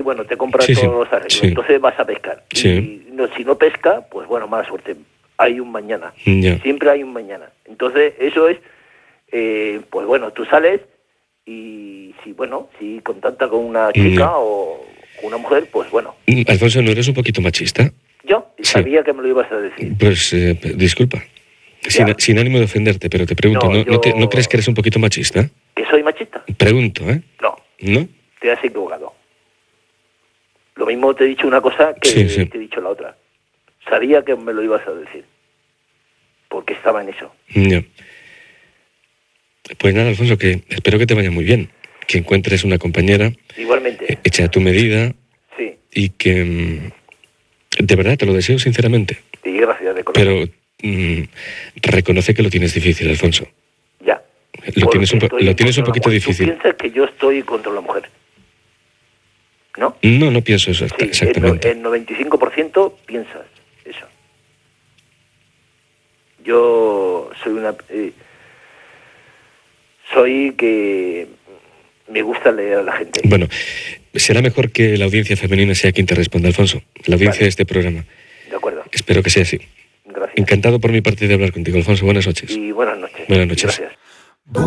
bueno, te compras Sí, sí. todos los arreglos, Sí. entonces vas a pescar. Sí. Y si no pesca, pues bueno, mala suerte. Hay un mañana. Ya. Siempre hay un mañana. Entonces, eso es, pues bueno, tú sales y si contacta con una chica o con una mujer, pues bueno. Alfonso, ¿no eres un poquito machista? Yo Sí. sabía que me lo ibas a decir. Pues disculpa. Ya. Sin ánimo de ofenderte, pero te pregunto, No, ¿no crees que eres un poquito machista? ¿Que soy machista? Pregunto, ¿eh? No, ¿No? te has equivocado. Lo mismo te he dicho una cosa que Sí. te he dicho la otra. Sabía que me lo ibas a decir. Porque estaba en eso. Ya. Pues nada, Alfonso, que espero que te vaya muy bien. Que encuentres una compañera Igualmente. hecha a tu medida Sí. y que... de verdad, te lo deseo sinceramente. Y gracias de corazón. Pero reconoce que lo tienes difícil, Alfonso. Ya. Lo tienes un Porque estoy poquito contra la mujer. difícil. Tú piensas que yo estoy contra la mujer, ¿no? No pienso eso Sí, exactamente. el 95% piensas eso. Yo soy que me gusta leer a la gente. Bueno, será mejor que la audiencia femenina sea quien te responda, Alfonso. La audiencia Vale. de este programa. De acuerdo. Espero que sea así. Gracias. Encantado por mi parte de hablar contigo, Alfonso. Buenas noches. Y buenas noches. Buenas noches. Gracias.